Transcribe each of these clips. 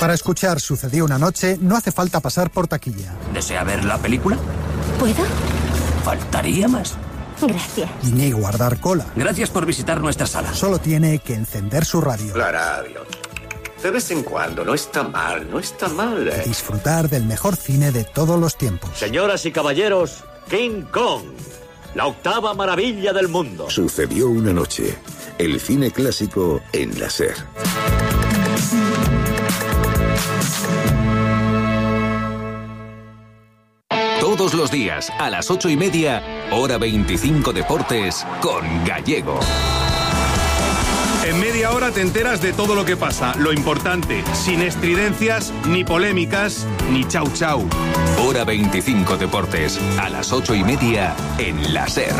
Para escuchar Sucedió una noche, no hace falta pasar por taquilla. ¿Desea ver la película? ¿Puedo? Faltaría más. Gracias. Ni guardar cola. Gracias por visitar nuestra sala. Solo tiene que encender su radio. La radio. De vez en cuando, no está mal, no está mal. Disfrutar del mejor cine de todos los tiempos. Señoras y caballeros, King Kong, la octava maravilla del mundo. Sucedió una noche. El cine clásico en la SER. Todos los días, a las 8:30, hora 25 Deportes, con Gallego. En media hora te enteras de todo lo que pasa, lo importante, sin estridencias, ni polémicas, ni chau chau. Hora 25 Deportes, a las 8:30, en la SER.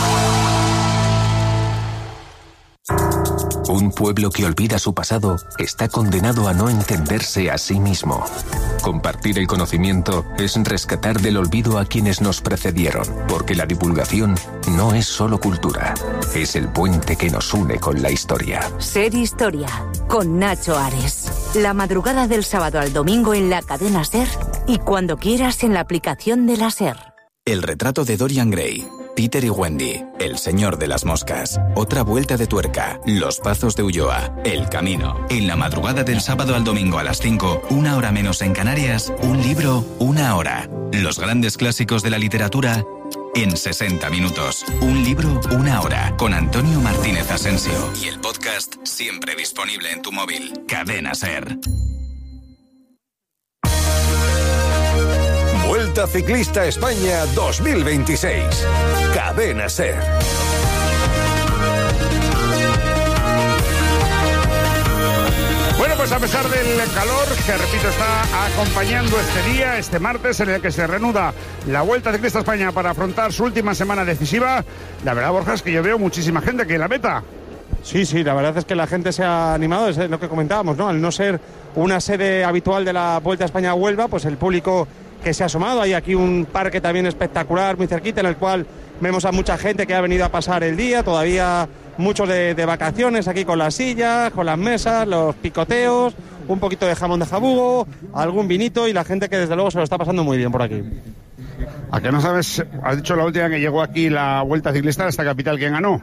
Un pueblo que olvida su pasado está condenado a no entenderse a sí mismo. Compartir el conocimiento es rescatar del olvido a quienes nos precedieron, porque la divulgación no es solo cultura, es el puente que nos une con la historia. SER Historia, con Nacho Ares. La madrugada del sábado al domingo en la cadena SER y cuando quieras en la aplicación de la SER. El retrato de Dorian Gray, Peter y Wendy, El señor de las moscas, Otra vuelta de tuerca, Los pazos de Ulloa, El camino. En la madrugada del sábado al domingo a las 5, 1 hora menos en Canarias, un libro, 1 hora. Los grandes clásicos de la literatura en 60 minutos. Un libro, 1 hora. Con Antonio Martínez Asensio. Y el podcast siempre disponible en tu móvil. Cadena SER. Vuelta Ciclista España 2026. Cadena SER. Bueno, pues a pesar del calor, que repito, está acompañando este día, este martes, en el que se reanuda la Vuelta Ciclista España para afrontar su última semana decisiva, la verdad, Borja, es que yo veo muchísima gente aquí en la meta. Sí, la verdad es que la gente se ha animado, es lo que comentábamos, ¿no? Al no ser una sede habitual de la Vuelta a España-Huelva, pues el público que se ha asomado. Hay aquí un parque también espectacular, muy cerquita, en el cual vemos a mucha gente que ha venido a pasar el día, todavía muchos de vacaciones aquí con las sillas, con las mesas, los picoteos, un poquito de jamón de jabugo, algún vinito y la gente que desde luego se lo está pasando muy bien por aquí. ¿A qué no sabes? Has dicho la última que llegó aquí la Vuelta Ciclista a esta capital, ¿quién ganó?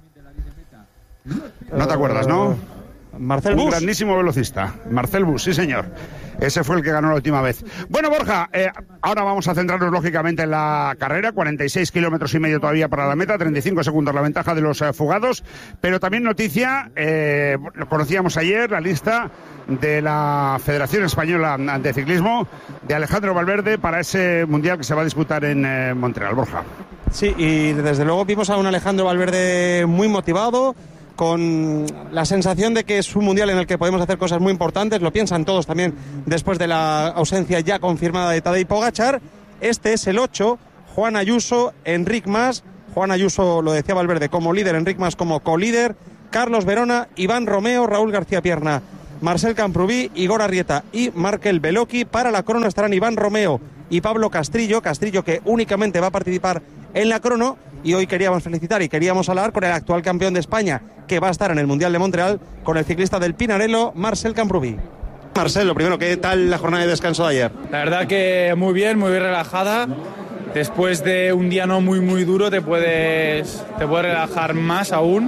No te acuerdas, ¿no? Marcel Bus. Un grandísimo velocista. Marcel Bus, sí señor. Ese fue el que ganó la última vez. Bueno, Borja, ahora vamos a centrarnos lógicamente en la carrera. 46 kilómetros y medio todavía para la meta, 35 segundos la ventaja de los fugados. Pero también noticia, lo conocíamos ayer, la lista de la Federación Española de Ciclismo de Alejandro Valverde para ese mundial que se va a disputar en Montreal, Borja. Sí, y desde luego vimos a un Alejandro Valverde muy motivado, con la sensación de que es un mundial en el que podemos hacer cosas muy importantes. Lo piensan todos también después de la ausencia ya confirmada de Tadej Pogačar. Este es el 8, Juan Ayuso, Enric Mas. Juan Ayuso, lo decía Valverde, como líder, Enric Mas como colíder, Carlos Verona, Iván Romeo, Raúl García Pierna, Marcel Camprubí, Igor Arrieta y Markel Beloki. Para la crono estarán Iván Romeo y Pablo Castrillo que únicamente va a participar en la crono. Y hoy queríamos felicitar y queríamos hablar con el actual campeón de España, que va a estar en el Mundial de Montreal, con el ciclista del Pinarello, Marcel Camprubí. Marcel, lo primero, ¿qué tal la jornada de descanso de ayer? La verdad que muy bien relajada. Después de un día no muy duro te puedes relajar más aún,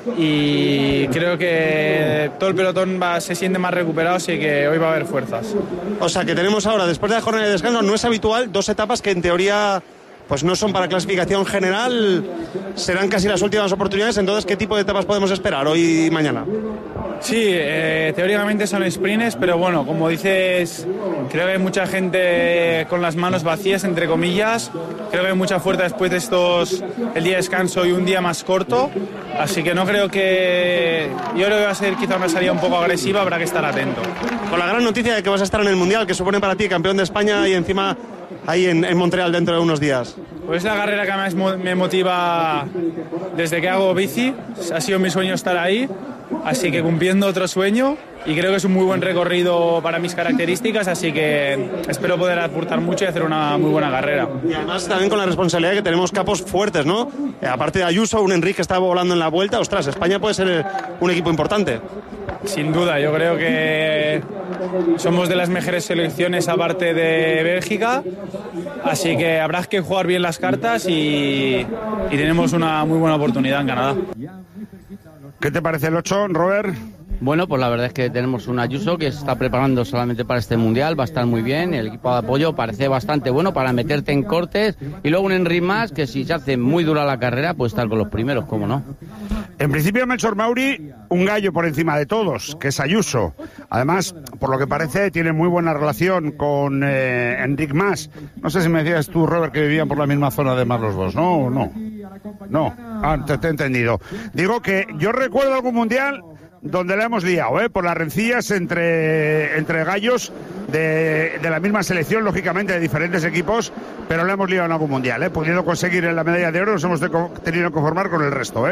y creo que todo el pelotón se siente más recuperado, así que hoy va a haber fuerzas. O sea que tenemos ahora, después de la jornada de descanso, no es habitual, 2 etapas que en teoría pues no son para clasificación general, serán casi las últimas oportunidades. Entonces, ¿qué tipo de etapas podemos esperar hoy y mañana? Sí, teóricamente son sprints, pero bueno, como dices, creo que hay mucha gente con las manos vacías, entre comillas. Creo que hay mucha fuerza después de el día de descanso y un día más corto, así que yo creo que va a ser quizá una salida un poco agresiva, habrá que estar atento. Con la gran noticia de que vas a estar en el Mundial, que supone para ti campeón de España y encima ahí en Montreal dentro de unos días. Pues es la carrera que más me motiva desde que hago bici. Ha sido mi sueño estar ahí, así que cumpliendo otro sueño, y creo que es un muy buen recorrido para mis características, así que espero poder aportar mucho y hacer una muy buena carrera. Y además también con la responsabilidad de que tenemos capos fuertes, ¿no? Aparte de Ayuso, un Enric que está volando en la Vuelta. Ostras, España puede ser un equipo importante. sin duda, yo creo que somos de las mejores selecciones aparte de Bélgica, así que habrá que jugar bien las cartas y tenemos una muy buena oportunidad en Canadá. ¿Qué te parece el 8, Robert? Bueno, pues la verdad es que tenemos un Ayuso que se está preparando solamente para este Mundial, va a estar muy bien, el equipo de apoyo parece bastante bueno para meterte en cortes, y luego un Enric Mas que si se hace muy dura la carrera puede estar con los primeros, ¿cómo no? En principio, Melchor Mauri, un gallo por encima de todos, que es Ayuso. Además, por lo que parece, tiene muy buena relación con Enric Mas. No sé si me decías tú, Robert, que vivían por la misma zona de Mar los dos, ¿no? ¿O no? No, te he entendido. Digo que yo recuerdo algún Mundial donde la hemos liado, por las rencillas entre gallos de la misma selección, lógicamente de diferentes equipos, pero la hemos liado en algún Mundial, pudiendo conseguir la medalla de oro, nos hemos tenido que conformar con el resto,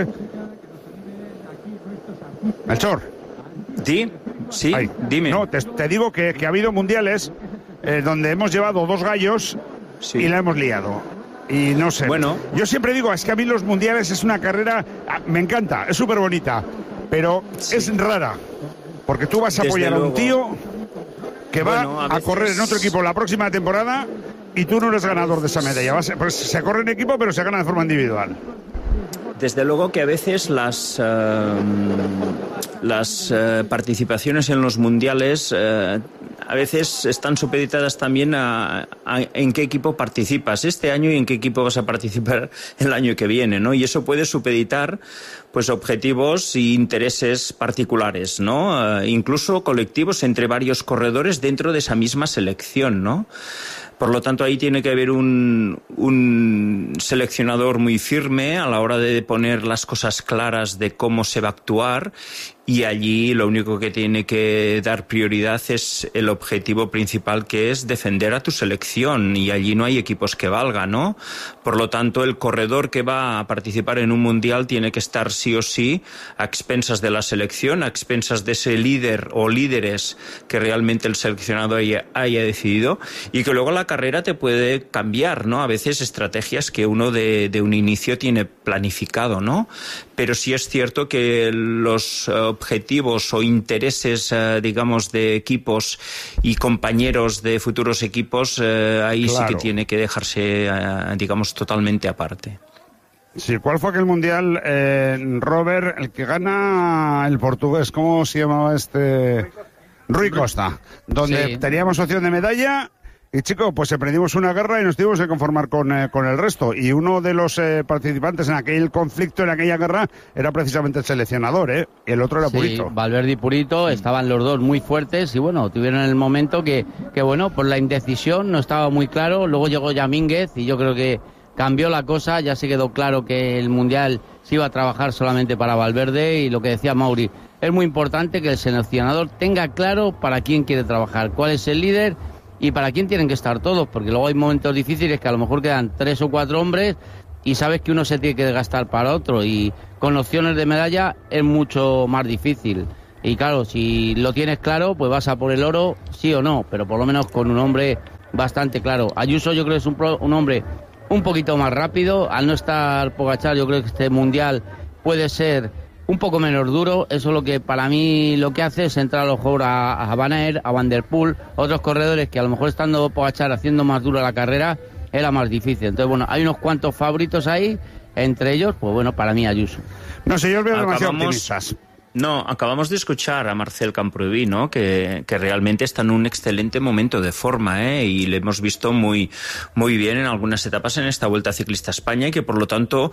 Melchor. Sí, Ay, dime. No, te digo que ha habido mundiales donde hemos llevado 2 gallos y la hemos liado. Y no sé. Bueno. Yo siempre digo, es que a mí los mundiales es una carrera, me encanta, es súper bonita, pero es rara. Porque tú vas a apoyar a un tío que va a correr en otro equipo la próxima temporada y tú no eres ganador de esa medalla. Pues se corre en equipo, pero se gana de forma individual. Desde luego que a veces las participaciones en los mundiales a veces están supeditadas también a en qué equipo participas este año y en qué equipo vas a participar el año que viene, ¿no? Y eso puede supeditar pues objetivos e intereses particulares, ¿no? Incluso colectivos entre varios corredores dentro de esa misma selección, ¿no? Por lo tanto, ahí tiene que haber un seleccionador muy firme a la hora de poner las cosas claras de cómo se va a actuar, y allí lo único que tiene que dar prioridad es el objetivo principal, que es defender a tu selección, y allí no hay equipos que valgan, ¿no? Por lo tanto, el corredor que va a participar en un mundial tiene que estar sí o sí a expensas de la selección, a expensas de ese líder o líderes que realmente el seleccionado haya decidido, y que luego la carrera te puede cambiar, ¿no? A veces estrategias que uno de un inicio tiene planificado, ¿no? Pero sí es cierto que los objetivos o intereses, digamos, de equipos y compañeros de futuros equipos, ahí claro, sí que tiene que dejarse, digamos, totalmente aparte. Sí, ¿cuál fue aquel mundial, Robert, el que gana el portugués? ¿Cómo se llamaba este? Rui Costa, donde teníamos opción de medalla. Y chico, pues emprendimos una guerra y nos tuvimos que conformar con el resto. Y uno de los participantes en aquel conflicto, en aquella guerra, era precisamente el seleccionador, y el otro era Purito. Valverde y Purito estaban los dos muy fuertes y bueno, tuvieron el momento que bueno, por la indecisión no estaba muy claro. Luego llegó ya Mínguez y yo creo que cambió la cosa, ya se quedó claro que el Mundial se iba a trabajar solamente para Valverde, y lo que decía Mauri, es muy importante que el seleccionador tenga claro para quién quiere trabajar, cuál es el líder y para quién tienen que estar todos, porque luego hay momentos difíciles que a lo mejor quedan 3 o 4 hombres y sabes que uno se tiene que desgastar para otro, y con opciones de medalla es mucho más difícil. Y claro, si lo tienes claro, pues vas a por el oro, sí o no, pero por lo menos con un hombre bastante claro. Ayuso yo creo que es un hombre un poquito más rápido, al no estar Pogačar yo creo que este Mundial puede ser un poco menos duro. Eso es lo que para mí lo que hace es entrar a lo mejor a Van Aert, a Van der Poel, otros corredores que a lo mejor estando Pogačar haciendo más dura la carrera era más difícil. Entonces bueno, hay unos cuantos favoritos ahí, entre ellos pues bueno, para mí Ayuso. No sé, yo os veo demasiado optimistas. No, acabamos de escuchar a Marcel Camprubí, ¿no? Que realmente está en un excelente momento de forma, y le hemos visto muy bien en algunas etapas en esta Vuelta Ciclista a España, y que por lo tanto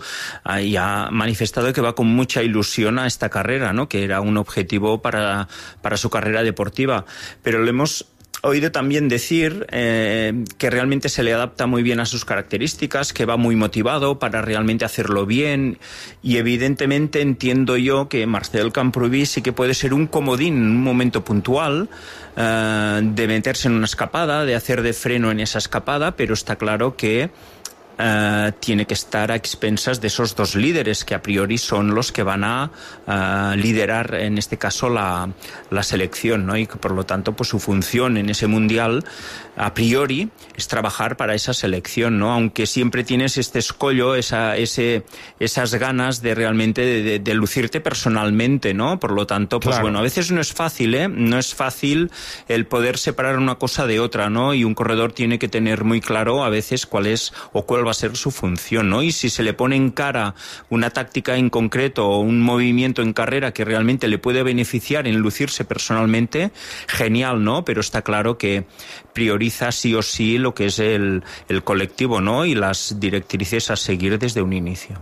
ya ha manifestado que va con mucha ilusión a esta carrera, ¿no? Que era un objetivo para su carrera deportiva. Pero le hemos oído también decir que realmente se le adapta muy bien a sus características, que va muy motivado para realmente hacerlo bien, y evidentemente entiendo yo que Marcel Camprubí sí que puede ser un comodín en un momento puntual, de meterse en una escapada, de hacer de freno en esa escapada, pero está claro que tiene que estar a expensas de esos dos líderes que a priori son los que van a liderar en este caso la selección, ¿no? Y que por lo tanto pues su función en ese mundial a priori es trabajar para esa selección, ¿no? Aunque siempre tienes este escollo, esas ganas de realmente de lucirte personalmente, ¿no? Por lo tanto, pues bueno, a veces no es fácil, no es fácil el poder separar una cosa de otra, ¿no? Y un corredor tiene que tener muy claro a veces cuál va a ser su función, ¿no? Y si se le pone en cara una táctica en concreto o un movimiento en carrera que realmente le puede beneficiar en lucirse personalmente, genial, ¿no? Pero está claro que prioriza sí o sí lo que es el colectivo, ¿no? Y las directrices a seguir desde un inicio.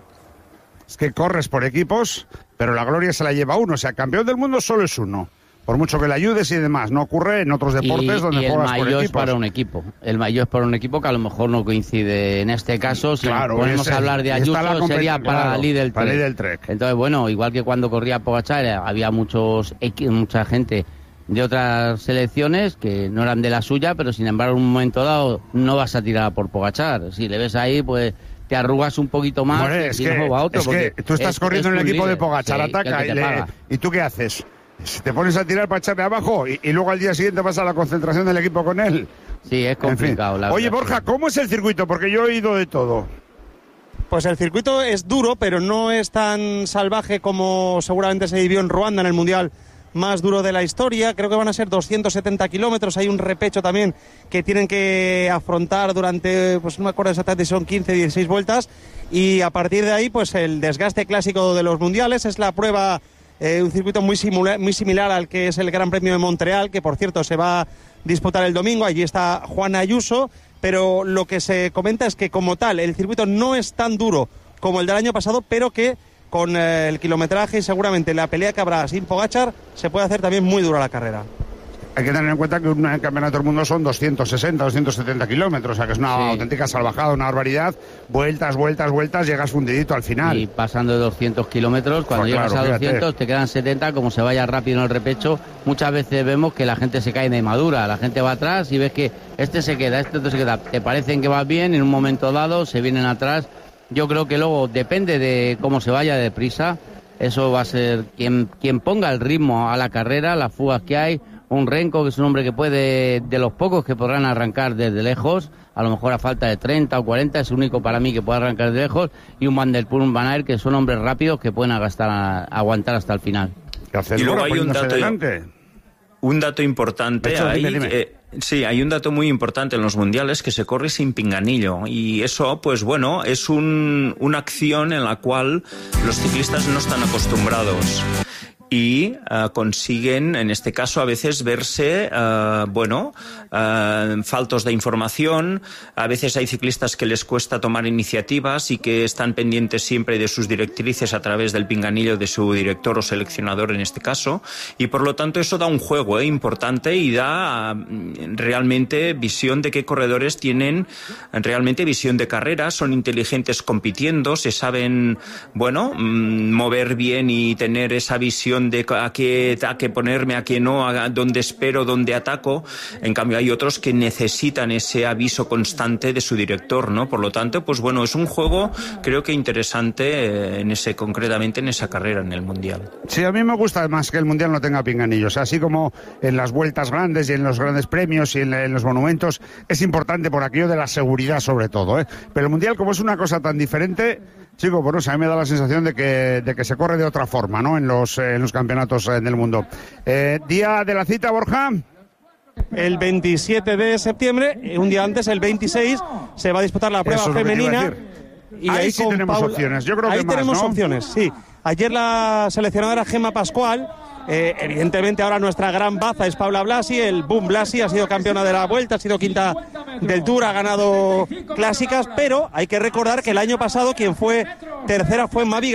Es que corres por equipos, pero la gloria se la lleva uno. O sea, campeón del mundo solo es uno. Por mucho que le ayudes y demás, no ocurre en otros deportes donde juegas por equipos. El maillot es para un equipo. El maillot es para un equipo que a lo mejor no coincide en este caso. Si podemos hablar de Ayuso, sería para Lidl Trek. Entonces, bueno, igual que cuando corría Pogačar, había mucha gente de otras selecciones que no eran de la suya, pero sin embargo en un momento dado no vas a tirar por Pogačar. Si le ves ahí, pues te arrugas un poquito más. Hombre, es que tú estás corriendo en el equipo de Pogačar, ataca y ¿tú qué haces? Te pones a tirar para echarle abajo y luego al día siguiente vas a la concentración del equipo con él. Sí, es complicado. En fin. Oye, Borja, ¿cómo es el circuito? Porque yo he oído de todo. Pues el circuito es duro, pero no es tan salvaje como seguramente se vivió en Ruanda en el Mundial más duro de la historia. Creo que van a ser 270 kilómetros. Hay un repecho también que tienen que afrontar durante, pues no me acuerdo exactamente, son 15, 16 vueltas. Y a partir de ahí, pues el desgaste clásico de los mundiales es la prueba. Un circuito muy similar al que es el Gran Premio de Montreal, que por cierto se va a disputar el domingo. Allí está Juan Ayuso, pero lo que se comenta es que como tal el circuito no es tan duro como el del año pasado, pero que con el kilometraje y seguramente la pelea que habrá sin Pogačar se puede hacer también muy dura la carrera. Hay que tener en cuenta que un campeonato del mundo son 260, 270 kilómetros, o sea que es una auténtica salvajada, una barbaridad. Vueltas, llegas fundidito al final. Y pasando de 200 kilómetros, cuando llegas a 200 te quedan 70, como se vaya rápido en el repecho. Muchas veces vemos que la gente se cae de madura, la gente va atrás y ves que este se queda, este otro se queda. Te parecen que vas bien, en un momento dado se vienen atrás. Yo creo que luego depende de cómo se vaya deprisa. Eso va a ser quien ponga el ritmo a la carrera, las fugas que hay. Un Renko, que es un hombre que puede, de los pocos que podrán arrancar desde lejos, a lo mejor a falta de 30 o 40, es el único para mí que puede arrancar desde lejos, y un Van der Poel, un Van Aert, que son hombres rápidos que pueden aguantar hasta el final. Y luego hay un dato importante. De hecho, dime. Sí, hay un dato muy importante en los mundiales, que se corre sin pinganillo, y eso, pues bueno, es una acción en la cual los ciclistas no están acostumbrados. Y consiguen, en este caso, a veces verse, faltos de información. A veces hay ciclistas que les cuesta tomar iniciativas y que están pendientes siempre de sus directrices a través del pinganillo de su director o seleccionador, en este caso. Y por lo tanto eso da un juego importante y da realmente visión de qué corredores tienen realmente visión de carrera, son inteligentes compitiendo, se saben, mover bien y tener esa visión de a qué ponerme, a qué no, a dónde espero, dónde ataco. En cambio hay otros que necesitan ese aviso constante de su director, ¿no? Por lo tanto, pues bueno, es un juego creo que interesante concretamente en esa carrera, en el Mundial. Sí, a mí me gusta además que el Mundial no tenga pinganillos, así como en las vueltas grandes y en los grandes premios y en los monumentos es importante por aquello de la seguridad sobre todo, ¿eh? Pero el Mundial, como es una cosa tan diferente, chico, bueno, a mí me da la sensación de que se corre de otra forma, ¿no? En los campeonatos del mundo. ¿Día de la cita, Borja? El 27 de septiembre, un día antes, el 26, se va a disputar la prueba femenina. Y ahí sí tenemos opciones, yo creo que ahí tenemos opciones, sí. Ayer la seleccionadora Gemma Pascual, evidentemente ahora nuestra gran baza es Paula Blasi, el Boom Blasi ha sido campeona de la Vuelta, ha sido quinta del Tour, ha ganado clásicas, pero hay que recordar que el año pasado quien fue tercera fue Mavi